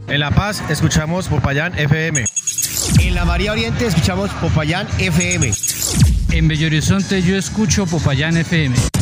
En La Paz escuchamos Popayán FM. En la María Oriente escuchamos Popayán FM. En Bello Horizonte yo escucho Popayán FM.